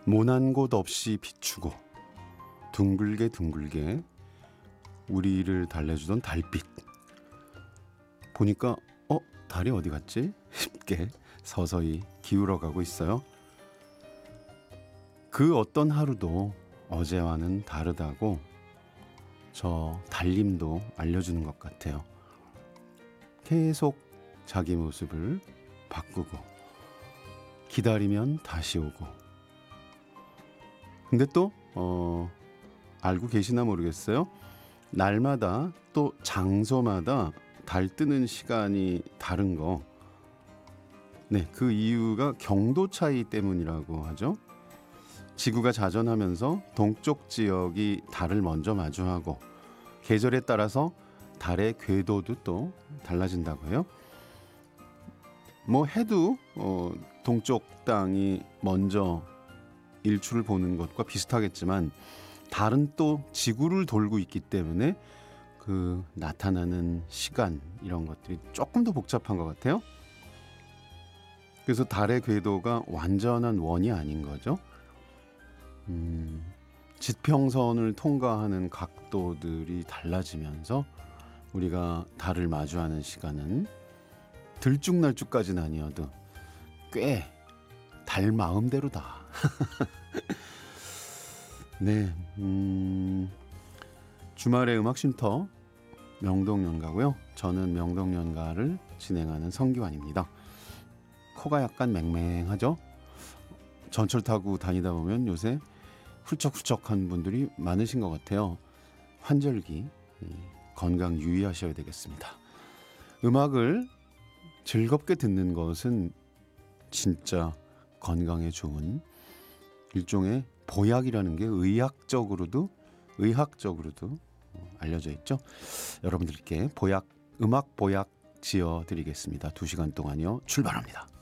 모난 곳 없이 비추고 둥글게 둥글게 우리를 달래주던 달빛. 보니까 달이 어디 갔지? 싶게 서서히 기울어가고 있어요. 그 어떤 하루도 어제와는 다르다고 저 달님도 알려주는 것 같아요. 계속 자기 모습을 바꾸고 기다리면 다시 오고. 근데 또 알고 계시나 모르겠어요. 날마다 또 장소마다 달 뜨는 시간이 다른 거. 네, 그 이유가 경도 차이 때문이라고 하죠. 지구가 자전하면서 동쪽 지역이 달을 먼저 마주하고 계절에 따라서 달의 궤도도 또 달라진다고 해요. 뭐 해도 동쪽 땅이 먼저 일출을 보는 것과 비슷하겠지만 달은 또 지구를 돌고 있기 때문에 그 나타나는 시간 이런 것들이 조금 더 복잡한 것 같아요. 그래서 달의 궤도가 완전한 원이 아닌 거죠. 지평선을 통과하는 각도들이 달라지면서 우리가 달을 마주하는 시간은 들쭉날쭉까지는 아니어도 꽤 달 마음대로다. 네, 주말의 음악 쉼터 명동연가고요. 저는 명동연가를 진행하는 성기환입니다. 코가 약간 맹맹하죠? 전철 타고 다니다 보면 요새 훌쩍훌쩍한 분들이 많으신 것 같아요. 환절기 건강 유의하셔야 되겠습니다. 음악을 즐겁게 듣는 것은 진짜 건강에 좋은 일종의 보약이라는 게 의학적으로도 알려져 있죠. 여러분들께 음악 보약 지어드리겠습니다. 2시간 동안요. 출발합니다.